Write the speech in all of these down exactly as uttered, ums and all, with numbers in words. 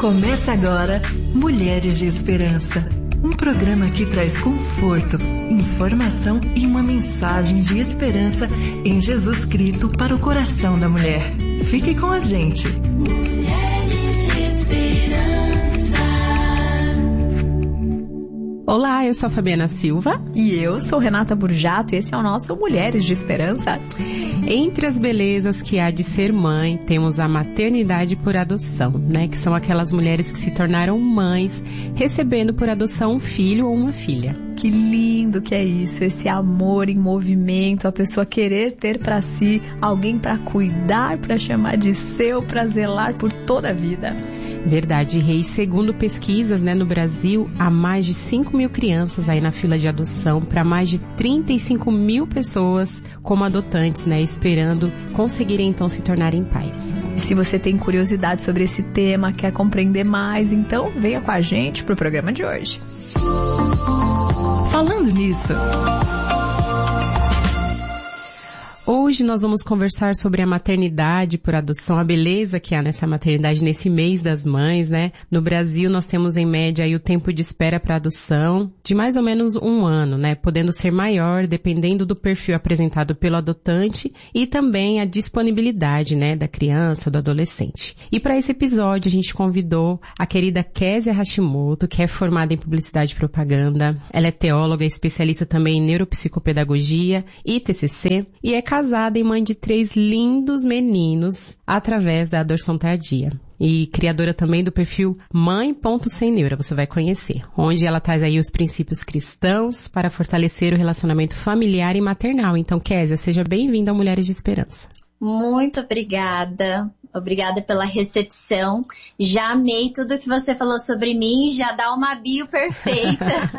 Começa agora Mulheres de Esperança, um programa que traz conforto, informação e uma mensagem de esperança em Jesus Cristo para o coração da mulher. Fique com a gente. Mulheres de Esperança. Olá, eu sou a Fabiana Silva. E eu sou Renata Burjato e esse é o nosso Mulheres de Esperança. Entre as belezas que há de ser mãe, temos a maternidade por adoção, né? Que são aquelas mulheres que se tornaram mães, recebendo por adoção um filho ou uma filha. Que lindo que é isso, esse amor em movimento, a pessoa querer ter para si alguém para cuidar, para chamar de seu, para zelar por toda a vida. Verdade, Reis. Segundo pesquisas, né, no Brasil, há mais de cinco mil crianças aí na fila de adoção para mais de trinta e cinco mil pessoas como adotantes, né, esperando conseguirem então se tornarem pais. E se você tem curiosidade sobre esse tema, quer compreender mais, então venha com a gente pro programa de hoje. Falando nisso, hoje nós vamos conversar sobre a maternidade por adoção, a beleza que há nessa maternidade nesse mês das mães, né? No Brasil nós temos em média aí o tempo de espera para adoção de mais ou menos um ano, né? Podendo ser maior dependendo do perfil apresentado pelo adotante e também a disponibilidade, né, da criança, do adolescente. E para esse episódio a gente convidou a querida Kézia Hashimoto, que é formada em publicidade e propaganda. Ela é teóloga, especialista também em neuropsicopedagogia e T C C e é casada e mãe de três lindos meninos através da adoção tardia. E criadora também do perfil mãe ponto sem neura, você vai conhecer, onde ela traz aí os princípios cristãos para fortalecer o relacionamento familiar e maternal. Então, Kézia, seja bem-vinda ao Mulheres de Esperança. Muito obrigada. Obrigada pela recepção. Já amei tudo que você falou sobre mim, já dá uma bio perfeita.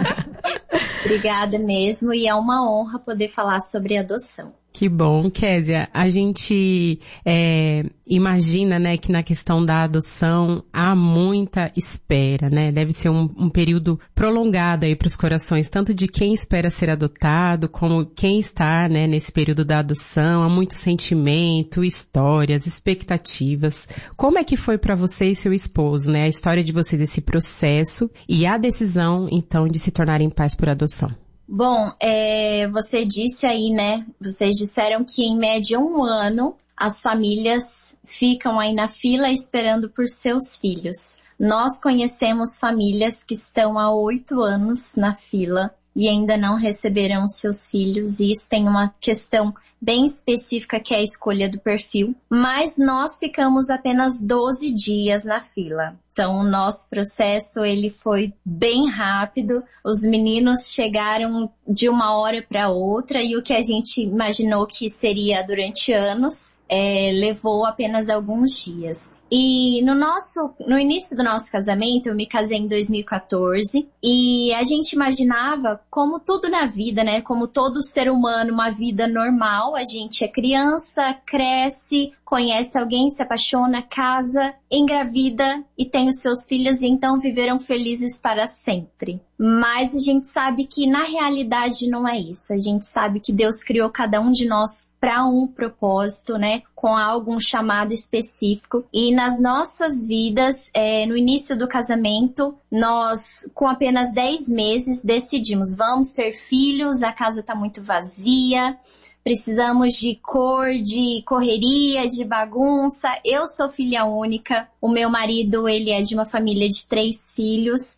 Obrigada mesmo, e é uma honra poder falar sobre adoção. Que bom, Kézia. A gente é, imagina, né, que na questão da adoção há muita espera, né? Deve ser um, um período prolongado aí para os corações, tanto de quem espera ser adotado, como quem está, né, nesse período da adoção. Há muito sentimento, histórias, expectativas. Como é que foi para você e seu esposo, né, a história de vocês, esse processo e a decisão, então, de se tornarem pais por adoção? Bom, é, você disse aí, né, vocês disseram que em média um ano as famílias ficam aí na fila esperando por seus filhos. Nós conhecemos famílias que estão há oito anos na fila e ainda não receberam seus filhos, e isso tem uma questão bem específica que é a escolha do perfil, mas nós ficamos apenas doze dias na fila. Então o nosso processo ele foi bem rápido, os meninos chegaram de uma hora para outra e o que a gente imaginou que seria durante anos, é, levou apenas alguns dias. E no nosso, no início do nosso casamento, eu me casei em dois mil e quatorze e a gente imaginava, como tudo na vida, né? Como todo ser humano, uma vida normal. A gente é criança, cresce, conhece alguém, se apaixona, casa, engravida e tem os seus filhos e então viveram felizes para sempre. Mas a gente sabe que na realidade não é isso. A gente sabe que Deus criou cada um de nós para um propósito, né? Com algo, um chamado específico. E nas nossas vidas, é, no início do casamento, nós, com apenas dez meses, decidimos, vamos ter filhos, a casa está muito vazia, precisamos de cor, de correria, de bagunça. Eu sou filha única, o meu marido, ele é de uma família de três filhos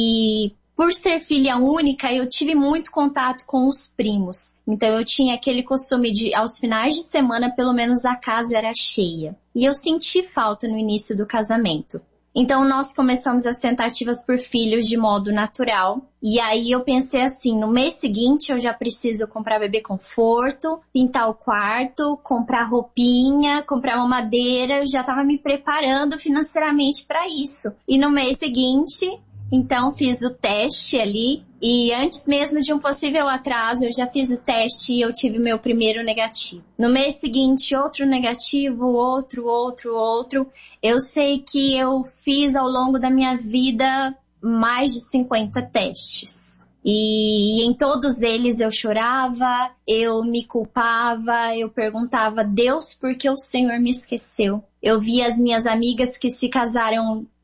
e por ser filha única, eu tive muito contato com os primos. Então eu tinha aquele costume de, aos finais de semana, pelo menos a casa era cheia. E eu senti falta no início do casamento. Então nós começamos as tentativas por filhos de modo natural. E aí eu pensei assim, no mês seguinte eu já preciso comprar bebê conforto, pintar o quarto, comprar roupinha, comprar uma madeira. Eu já estava me preparando financeiramente para isso. E no mês seguinte, então fiz o teste ali. E antes mesmo de um possível atraso, eu já fiz o teste e eu tive meu primeiro negativo. No mês seguinte, outro negativo, outro, outro, outro. Eu sei que eu fiz ao longo da minha vida mais de cinquenta testes. E em todos eles eu chorava, eu me culpava, eu perguntava, Deus, por que o Senhor me esqueceu? Eu via as minhas amigas que se casaram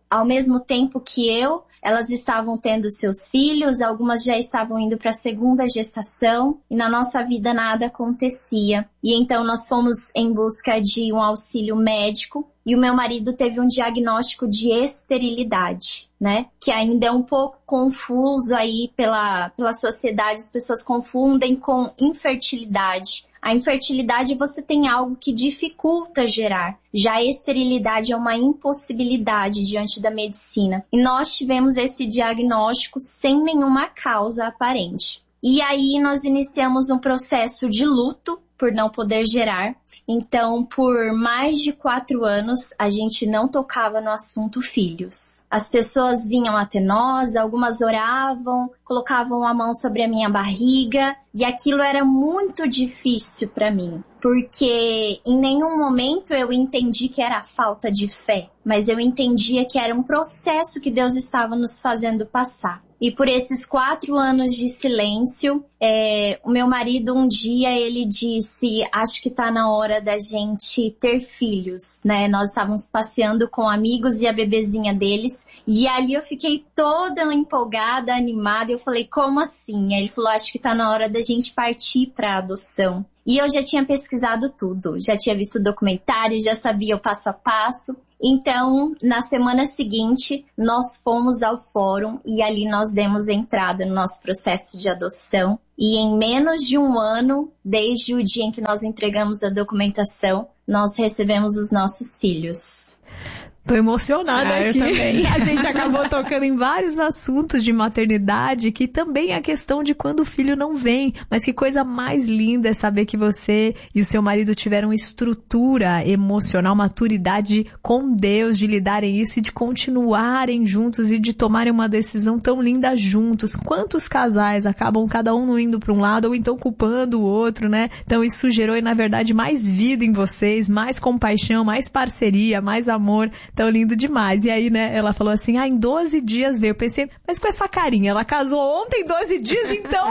ao mesmo tempo que eu, elas estavam tendo seus filhos, algumas já estavam indo para a segunda gestação e na nossa vida nada acontecia. E então nós fomos em busca de um auxílio médico e o meu marido teve um diagnóstico de esterilidade, né? Que ainda é um pouco confuso aí pela, pela sociedade, as pessoas confundem com infertilidade. A infertilidade, você tem algo que dificulta gerar. Já a esterilidade é uma impossibilidade diante da medicina. E nós tivemos esse diagnóstico sem nenhuma causa aparente. E aí nós iniciamos um processo de luto por não poder gerar. Então, por mais de quatro anos, a gente não tocava no assunto filhos. As pessoas vinham até nós, algumas oravam, colocavam a mão sobre a minha barriga e aquilo era muito difícil para mim, porque em nenhum momento eu entendi que era falta de fé, mas eu entendia que era um processo que Deus estava nos fazendo passar. E por esses quatro anos de silêncio, é, o meu marido um dia ele disse, acho que tá na hora da gente ter filhos, né? Nós estávamos passeando com amigos e a bebezinha deles. E ali eu fiquei toda empolgada, animada. E eu falei, como assim? Aí ele falou, acho que tá na hora da gente partir pra adoção. E eu já tinha pesquisado tudo, já tinha visto documentários, já sabia o passo a passo. Então, na semana seguinte, nós fomos ao fórum e ali nós demos entrada no nosso processo de adoção. E em menos de um ano, desde o dia em que nós entregamos a documentação, nós recebemos os nossos filhos. Tô emocionada ah, aqui. Eu também. A gente acabou tocando em vários assuntos de maternidade, que também é a questão de quando o filho não vem. Mas que coisa mais linda é saber que você e o seu marido tiveram estrutura emocional, maturidade com Deus de lidarem isso e de continuarem juntos e de tomarem uma decisão tão linda juntos. Quantos casais acabam cada um indo para um lado ou então culpando o outro, né? Então isso gerou, na verdade, mais vida em vocês, mais compaixão, mais parceria, mais amor. Tão lindo demais. E aí, né, ela falou assim, ah, em doze dias veio. Eu pensei, mas com essa carinha, ela casou ontem, doze dias, então?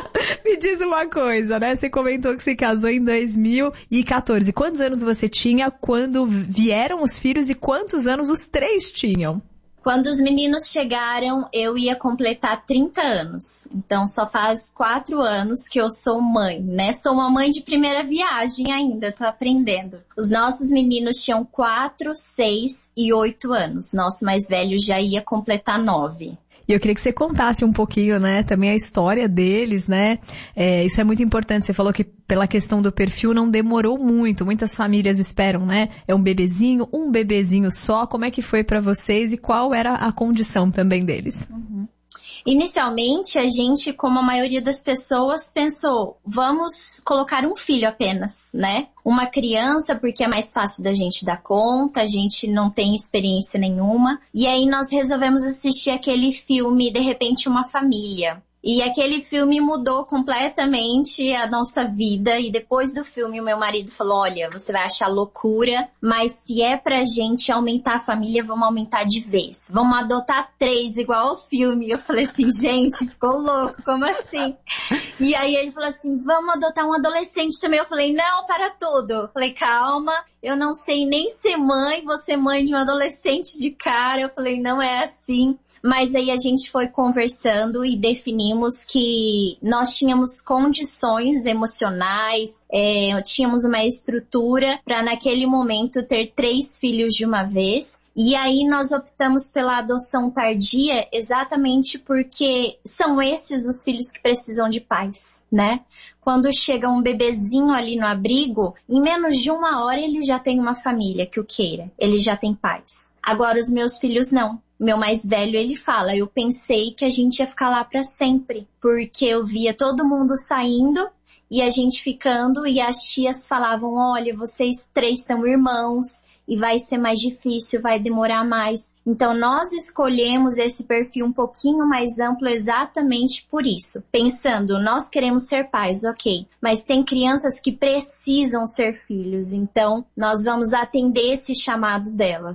Me diz uma coisa, né? Você comentou que se casou em dois mil e quatorze. Quantos anos você tinha quando vieram os filhos e quantos anos os três tinham? Quando os meninos chegaram, eu ia completar trinta anos. Então, só faz quatro anos que eu sou mãe, né? Sou uma mãe de primeira viagem ainda, tô aprendendo. Os nossos meninos tinham quatro, seis e oito anos. Nosso mais velho já ia completar nove. E eu queria que você contasse um pouquinho, né, também a história deles, né? É, isso é muito importante. Você falou que pela questão do perfil não demorou muito. Muitas famílias esperam, né? É um bebezinho, um bebezinho só. Como é que foi pra vocês e qual era a condição também deles? Uhum. Inicialmente, a gente, como a maioria das pessoas, pensou, vamos colocar um filho apenas, né? Uma criança, porque é mais fácil da gente dar conta, a gente não tem experiência nenhuma. E aí nós resolvemos assistir aquele filme, De Repente Uma Família. E aquele filme mudou completamente a nossa vida. E depois do filme, o meu marido falou, olha, você vai achar loucura, mas se é pra gente aumentar a família, vamos aumentar de vez. Vamos adotar três, igual ao filme. Eu falei assim, gente, ficou louco, como assim? E aí ele falou assim, vamos adotar um adolescente também. Eu falei, não, para tudo. Eu falei, calma, eu não sei nem ser mãe, vou ser mãe de um adolescente de cara. Eu falei, não é assim. Mas aí a gente foi conversando e definimos que nós tínhamos condições emocionais, é, tínhamos uma estrutura para naquele momento ter três filhos de uma vez. E aí nós optamos pela adoção tardia exatamente porque são esses os filhos que precisam de pais, né? Quando chega um bebezinho ali no abrigo, em menos de uma hora ele já tem uma família que o queira, ele já tem pais. Agora os meus filhos não. Meu mais velho, ele fala, eu pensei que a gente ia ficar lá pra sempre, porque eu via todo mundo saindo e a gente ficando e as tias falavam, olha, vocês três são irmãos e vai ser mais difícil, vai demorar mais. Então nós escolhemos esse perfil um pouquinho mais amplo exatamente por isso. Pensando, nós queremos ser pais, ok, mas tem crianças que precisam ser filhos, então nós vamos atender esse chamado delas.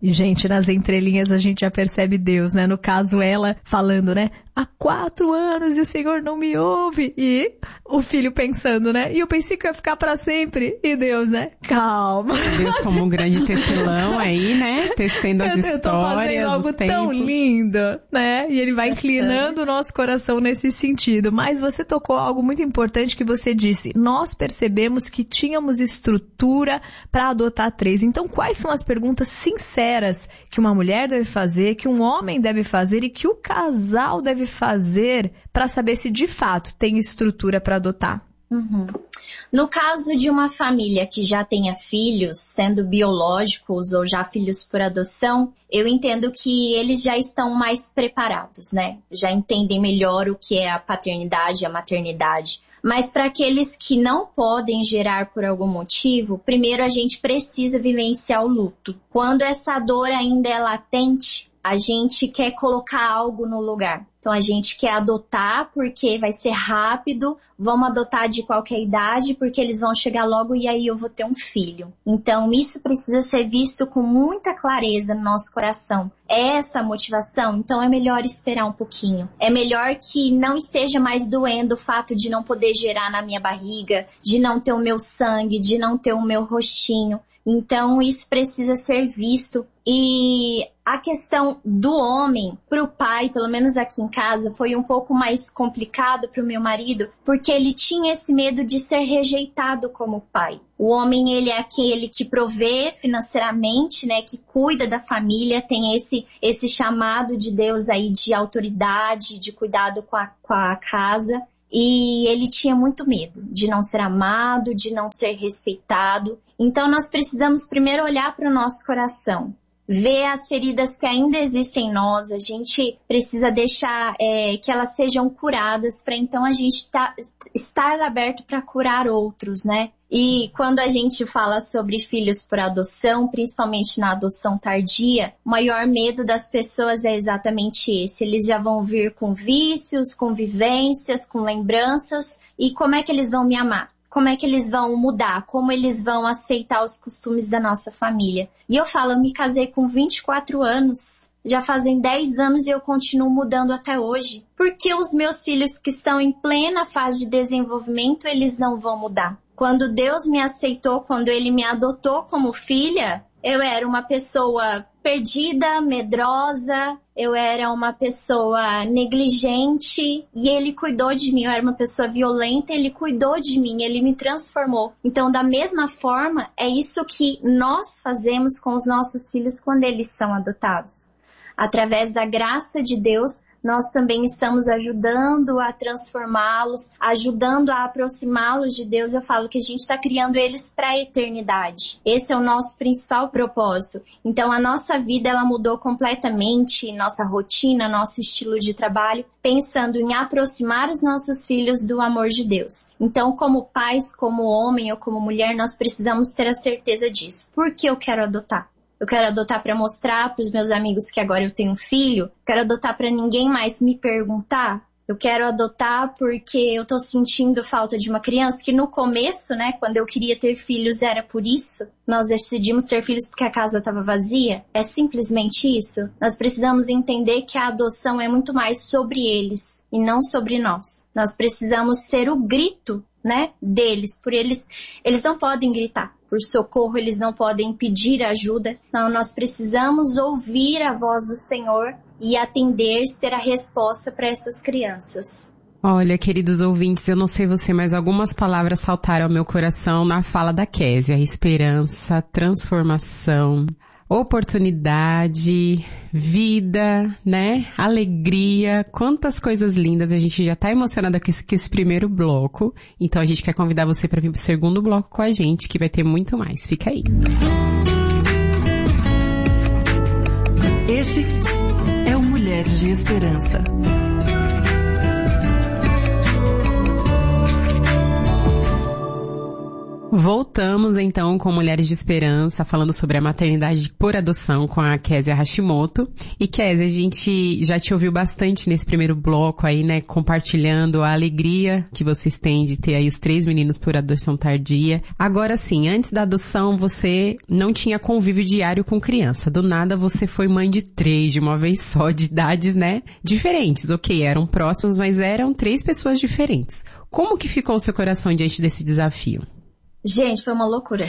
E, gente, nas entrelinhas a gente já percebe Deus, né? No caso, ela falando, né? Há quatro anos e o Senhor não me ouve. E o filho pensando, né? E eu pensei que eu ia ficar pra sempre. E Deus, né? Calma. Deus como um grande tecelão aí, né? Tecendo as histórias. Eu tô fazendo algo tão lindo, né? E ele vai inclinando o nosso coração nesse sentido. Mas você tocou algo muito importante que você disse. Nós percebemos que tínhamos estrutura para adotar três. Então, quais são as perguntas sinceras que uma mulher deve fazer, que um homem deve fazer e que o casal deve fazer para saber se de fato tem estrutura para adotar? Uhum. No caso de uma família que já tenha filhos, sendo biológicos ou já filhos por adoção, eu entendo que eles já estão mais preparados, né? Já entendem melhor o que é a paternidade e a maternidade. Mas para aqueles que não podem gerar por algum motivo, primeiro a gente precisa vivenciar o luto. Quando essa dor ainda é latente, a gente quer colocar algo no lugar. Então a gente quer adotar porque vai ser rápido, vamos adotar de qualquer idade porque eles vão chegar logo e aí eu vou ter um filho. Então isso precisa ser visto com muita clareza no nosso coração. É essa a motivação? Então é melhor esperar um pouquinho. É melhor que não esteja mais doendo o fato de não poder gerar na minha barriga, de não ter o meu sangue, de não ter o meu rostinho. Então isso precisa ser visto. E a questão do homem para o pai, pelo menos aqui em casa, foi um pouco mais complicado para o meu marido, porque ele tinha esse medo de ser rejeitado como pai. O homem, ele é aquele que provê financeiramente, né, que cuida da família, tem esse, esse chamado de Deus aí de autoridade, de cuidado com a, com a casa. E ele tinha muito medo de não ser amado, de não ser respeitado. Então nós precisamos primeiro olhar para o nosso coração, ver as feridas que ainda existem em nós. A gente precisa deixar é, que elas sejam curadas para então a gente tá, estar aberto para curar outros, né? E quando a gente fala sobre filhos por adoção, principalmente na adoção tardia, o maior medo das pessoas é exatamente esse. Eles já vão vir com vícios, com vivências, com lembranças. E como é que eles vão me amar? Como é que eles vão mudar? Como eles vão aceitar os costumes da nossa família? E eu falo, eu me casei com vinte e quatro anos. Já fazem dez anos e eu continuo mudando até hoje. Porque os meus filhos que estão em plena fase de desenvolvimento, eles não vão mudar. Quando Deus me aceitou, quando Ele me adotou como filha, eu era uma pessoa perdida, medrosa, eu era uma pessoa negligente e Ele cuidou de mim. Eu era uma pessoa violenta, Ele cuidou de mim, Ele me transformou. Então, da mesma forma, é isso que nós fazemos com os nossos filhos quando eles são adotados. Através da graça de Deus, nós também estamos ajudando a transformá-los, ajudando a aproximá-los de Deus. Eu falo que a gente está criando eles para a eternidade. Esse é o nosso principal propósito. Então, a nossa vida ela mudou completamente, nossa rotina, nosso estilo de trabalho, pensando em aproximar os nossos filhos do amor de Deus. Então, como pais, como homem ou como mulher, nós precisamos ter a certeza disso. Por que eu quero adotar? Eu quero adotar para mostrar para os meus amigos que agora eu tenho um filho. Quero adotar para ninguém mais me perguntar. Eu quero adotar porque eu tô sentindo falta de uma criança, que no começo, né, quando eu queria ter filhos era por isso. Nós decidimos ter filhos porque a casa estava vazia. É simplesmente isso. Nós precisamos entender que a adoção é muito mais sobre eles e não sobre nós. Nós precisamos ser o grito, né, deles. Por eles, eles não podem gritar por socorro, eles não podem pedir ajuda. Então, nós precisamos ouvir a voz do Senhor e atender, ser a resposta para essas crianças. Olha, queridos ouvintes, eu não sei você, mas algumas palavras saltaram ao meu coração na fala da Kézia. Esperança, transformação, oportunidade, vida, né? Alegria, quantas coisas lindas. A gente já tá emocionada com esse, com esse primeiro bloco. Então a gente quer convidar você para vir pro segundo bloco com a gente, que vai ter muito mais. Fica aí. Esse é o Mulheres de Esperança. Voltamos então com Mulheres de Esperança, falando sobre a maternidade por adoção com a Kézia Hashimoto. E Kézia, a gente já te ouviu bastante nesse primeiro bloco aí, né, compartilhando a alegria que vocês têm de ter aí os três meninos por adoção tardia. Agora sim, antes da adoção você não tinha convívio diário com criança. Do nada você foi mãe de três de uma vez só, de idades, né, diferentes. Ok, eram próximos, mas eram três pessoas diferentes. Como que ficou o seu coração diante desse desafio? Gente, foi uma loucura.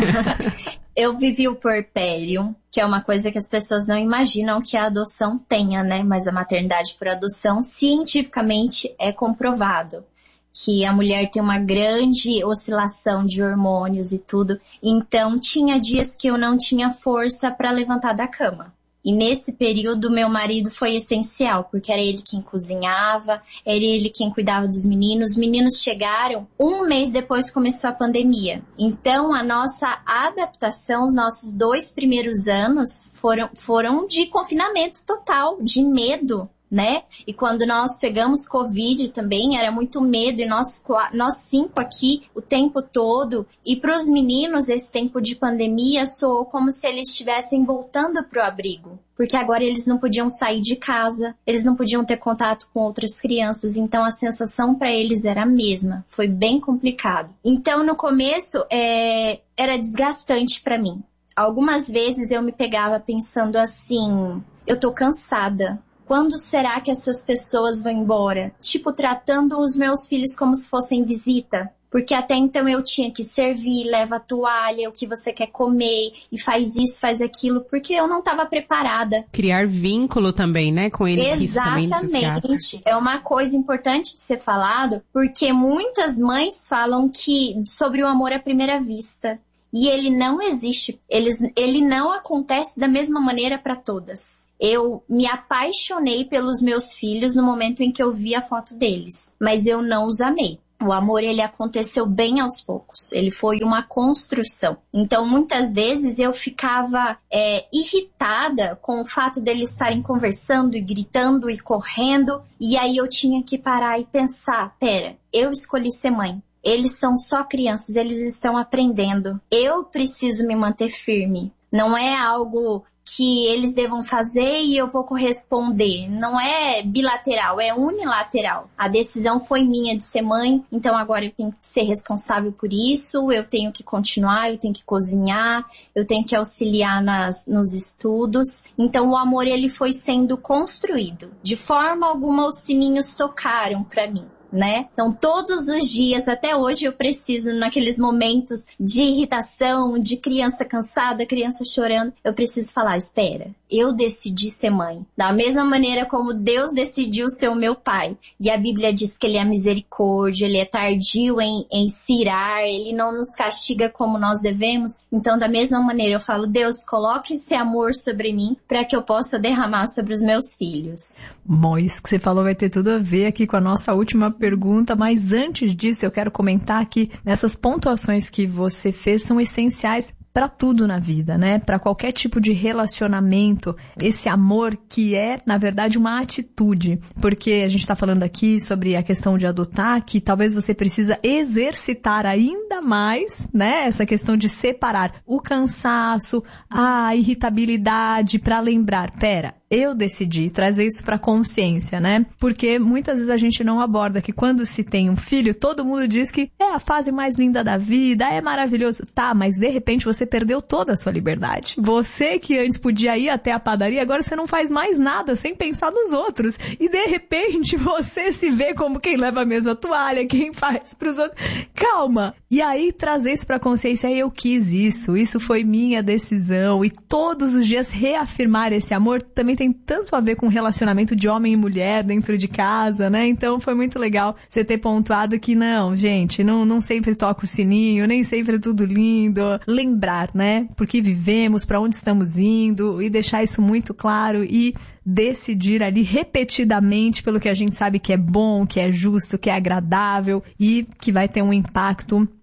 Eu vivi o puerpério, que é uma coisa que as pessoas não imaginam que a adoção tenha, né? Mas a maternidade por adoção, cientificamente, é comprovado que a mulher tem uma grande oscilação de hormônios e tudo. Então, tinha dias que eu não tinha força para levantar da cama. E nesse período, meu marido foi essencial, porque era ele quem cozinhava, era ele quem cuidava dos meninos. Os meninos chegaram um mês depois que começou a pandemia. Então, a nossa adaptação, os nossos dois primeiros anos foram, foram de confinamento total, de medo, né? E quando nós pegamos Covid também, era muito medo, e nós, nós cinco aqui o tempo todo. E para os meninos, esse tempo de pandemia soou como se eles estivessem voltando para o abrigo. Porque agora eles não podiam sair de casa, eles não podiam ter contato com outras crianças, então a sensação para eles era a mesma. Foi bem complicado. Então, no começo, é, era desgastante para mim. Algumas vezes eu me pegava pensando assim, eu tô cansada. Quando será que essas pessoas vão embora? Tipo, tratando os meus filhos como se fossem visita. Porque até então eu tinha que servir, leva a toalha, o que você quer comer, e faz isso, faz aquilo, porque eu não estava preparada. Criar vínculo também, né, com ele. Exatamente. É uma coisa importante de ser falado, porque muitas mães falam que sobre o amor à primeira vista. E ele não existe, ele, ele não acontece da mesma maneira para todas. Eu me apaixonei pelos meus filhos no momento em que eu vi a foto deles, mas eu não os amei. O amor, ele aconteceu bem aos poucos, ele foi uma construção. Então, muitas vezes eu ficava é, irritada com o fato deles estarem conversando e gritando e correndo, e aí eu tinha que parar e pensar, pera, eu escolhi ser mãe. Eles são só crianças, eles estão aprendendo. Eu preciso me manter firme. Não é algo que eles devam fazer e eu vou corresponder. Não é bilateral, é unilateral. A decisão foi minha de ser mãe, então agora eu tenho que ser responsável por isso, eu tenho que continuar, eu tenho que cozinhar, eu tenho que auxiliar nas, nos estudos. Então o amor, ele foi sendo construído. De forma alguma os sininhos tocaram para mim, né? Então todos os dias, até hoje, eu preciso, naqueles momentos de irritação, de criança cansada, criança chorando, eu preciso falar, espera, eu decidi ser mãe, da mesma maneira como Deus decidiu ser o meu pai. E a Bíblia diz que ele é misericórdia, ele é tardio em, em se irar, ele não nos castiga como nós devemos. Então, da mesma maneira, eu falo, Deus, coloque esse amor sobre mim para que eu possa derramar sobre os meus filhos. Bom, isso que você falou vai ter tudo a ver aqui com a nossa última pergunta, mas antes disso eu quero comentar que essas pontuações que você fez são essenciais para tudo na vida, né? Para qualquer tipo de relacionamento, esse amor que é, na verdade, uma atitude. Porque a gente está falando aqui sobre a questão de adotar, que talvez você precisa exercitar ainda mais, né? Essa questão de separar o cansaço, a irritabilidade, para lembrar, pera, eu decidi trazer isso para a consciência, né? Porque muitas vezes a gente não aborda que quando se tem um filho, todo mundo diz que é a fase mais linda da vida, é maravilhoso. Tá, mas de repente você perdeu toda a sua liberdade. Você que antes podia ir até a padaria, agora você não faz mais nada sem pensar nos outros. E de repente você se vê como quem leva a mesma toalha, quem faz pros outros. Calma! E aí trazer isso para a consciência, eu quis isso, isso foi minha decisão. E todos os dias reafirmar esse amor também tem tanto a ver com relacionamento de homem e mulher dentro de casa, né? Então foi muito legal você ter pontuado que não, gente, não, não sempre toca o sininho, nem sempre é tudo lindo. Lembrar, né? Por que vivemos, para onde estamos indo e deixar isso muito claro e decidir ali repetidamente pelo que a gente sabe que é bom, que é justo, que é agradável e que vai ter um impacto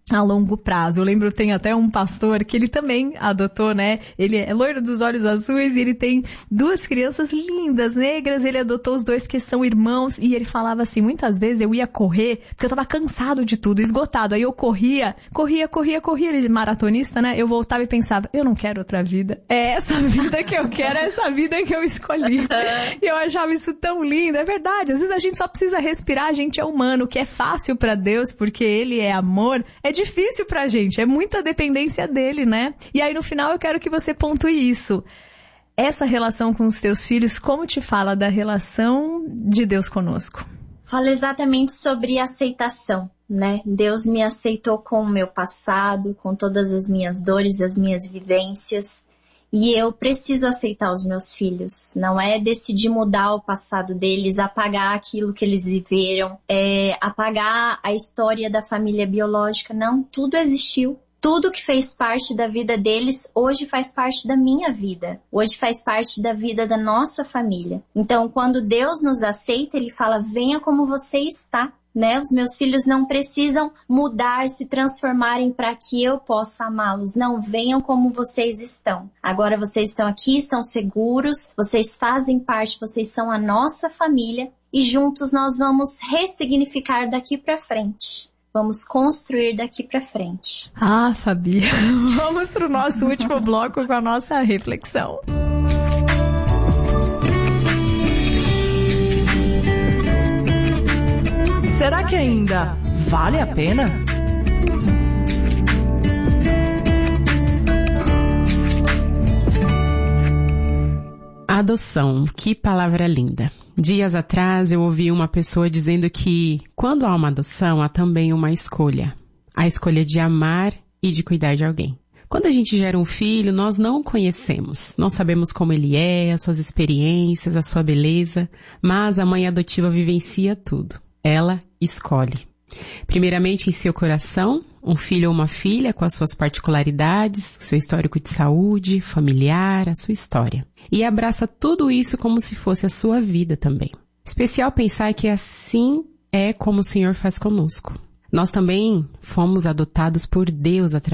a longo prazo. Eu lembro, tem até um pastor que ele também adotou, né? Ele é loiro dos olhos azuis e ele tem duas crianças lindas, negras. Ele adotou os dois porque são irmãos e ele falava assim, muitas vezes eu ia correr porque eu tava cansado de tudo, esgotado. Aí eu corria, corria, corria, corria. Ele maratonista, né? Eu voltava e pensava, eu não quero outra vida. É essa vida que eu quero, é essa vida que eu escolhi. E eu achava isso tão lindo. É verdade. Às vezes a gente só precisa respirar, a gente é humano, o que é fácil pra Deus porque Ele é amor, é difícil pra gente, é muita dependência dele, né? E aí no final eu quero que você pontue isso. Essa relação com os teus filhos, como te fala da relação de Deus conosco? Fala exatamente sobre aceitação, né? Deus me aceitou com o meu passado, com todas as minhas dores, as minhas vivências. E eu preciso aceitar os meus filhos. Não é decidir mudar o passado deles, apagar aquilo que eles viveram, é, apagar a história da família biológica. Não, tudo existiu. Tudo que fez parte da vida deles, hoje faz parte da minha vida. Hoje faz parte da vida da nossa família. Então, quando Deus nos aceita, Ele fala, venha como você está. Né? Os meus filhos não precisam mudar, se transformarem para que eu possa amá-los. Não, venham como vocês estão. Agora vocês estão aqui, estão seguros, vocês fazem parte, vocês são a nossa família e juntos nós vamos ressignificar daqui para frente. Vamos construir daqui para frente. Ah, Fabi, vamos para o nosso último bloco com a nossa reflexão. Será que ainda vale a pena? Adoção, que palavra linda. Dias atrás eu ouvi uma pessoa dizendo que quando há uma adoção há também uma escolha. A escolha de amar e de cuidar de alguém. Quando a gente gera um filho, nós não o conhecemos. Não sabemos como ele é, as suas experiências, a sua beleza, mas a mãe adotiva vivencia tudo. Ela escolhe. Primeiramente em seu coração, um filho ou uma filha com as suas particularidades, seu histórico de saúde, familiar, a sua história. E abraça tudo isso como se fosse a sua vida também. Especial pensar que assim é como o Senhor faz conosco. Nós também fomos adotados por Deus através